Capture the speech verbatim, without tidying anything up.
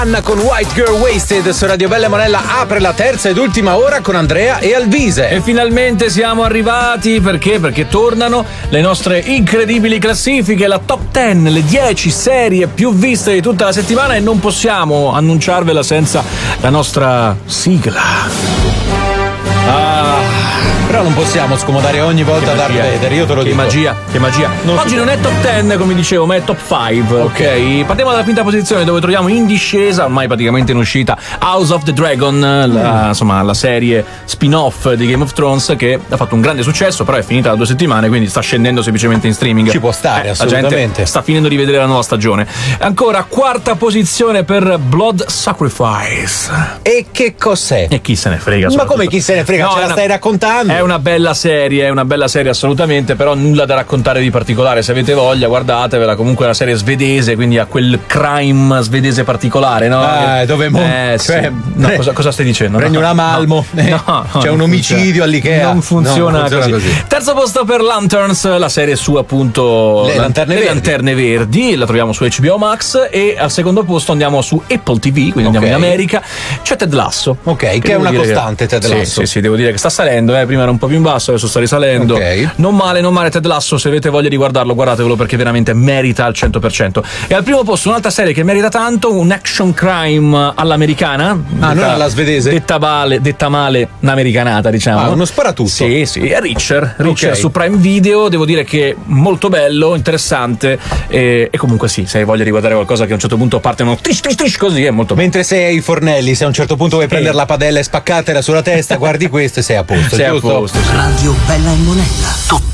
Anna con White Girl Wasted su Radio Bella Monella apre la terza ed ultima ora con Andrea e Alvise. E finalmente siamo arrivati, perché? Perché tornano le nostre incredibili classifiche, la top dieci, le dieci serie più viste di tutta la settimana, e non possiamo annunciarvela senza la nostra sigla. Ah, però non possiamo scomodare ogni volta Darth Vader, io te lo che dico. Magia, che magia. Non Oggi si... non è top dieci, come dicevo, ma è top cinque, ok? Ok. Partiamo dalla quinta posizione, dove troviamo in discesa, ormai praticamente in uscita, House of the Dragon, la, insomma, la serie spin-off di Game of Thrones, che ha fatto un grande successo, però è finita da due settimane, quindi sta scendendo semplicemente in streaming. Ci può stare, eh, assolutamente. La gente sta finendo di vedere la nuova stagione. Ancora, quarta posizione per Blood Sacrifice. E che cos'è? E chi se ne frega? Ma come chi se ne frega? No, Ce la una, stai raccontando? È una bella serie, è una bella serie assolutamente, però nulla da raccontare di particolare. Se avete voglia, guardatevela. Comunque è una serie svedese, quindi ha quel crime svedese particolare, no? Ah, dove mo- eh, cioè, sì. No, pre- cosa, cosa stai dicendo? Prendi no, una Malmo, no, eh, no, no, c'è non un omicidio funziona. all'Ikea. Non funziona, No, non funziona così. così. Terzo posto per Lanterns, la serie su appunto Le Lanterne le Verdi. Lanterne Verdi, la troviamo su H B O Max, e al secondo posto andiamo su Apple T V, quindi andiamo Ok. in America. C'è Ted Lasso. Ok, che, è devo una dire costante che... Ted Lasso. Sì, sì, sì, devo dire che sta salendo, eh. Prima era un po' più in basso, adesso sta risalendo. Ok. Non male, non male Ted Lasso, se avete voglia di guardarlo, guardatevelo, perché veramente merita al cento per cento. E al primo posto un'altra serie che merita tanto, un action crime all'americana. Ah, detta, non alla svedese? Detta male, detta male, un'americanata, diciamo. Ah, uno sparatutto. Sì, sì, è Reacher. Reacher Ok. su Prime Video, devo dire che molto bello, interessante, e, e comunque sì, se hai voglia di guardare qualcosa che a un certo punto parte uno trish trish trish così, è molto bello. Mentre sei ai fornelli, se a un certo punto vuoi prendere la padella e spaccartela sulla testa, guardi questo e sei a posto, Sei a giusto? posto, sì. Radio Bella e Monella.